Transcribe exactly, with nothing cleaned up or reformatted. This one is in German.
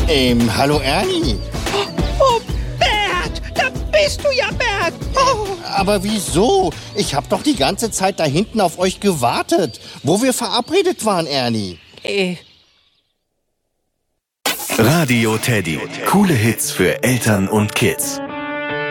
Ähm, hallo Ernie. Oh, Bert, da bist du ja, Bert. Oh. Aber wieso? Ich hab doch die ganze Zeit da hinten auf euch gewartet, wo wir verabredet waren, Ernie. Äh. Radio Teddy. Coole Hits für Eltern und Kids.